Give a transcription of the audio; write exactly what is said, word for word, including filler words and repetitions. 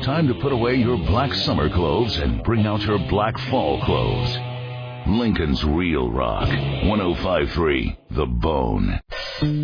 time to put away your black summer clothes and bring out your black fall clothes. Lincoln's Real Rock, one oh five point three The Bone.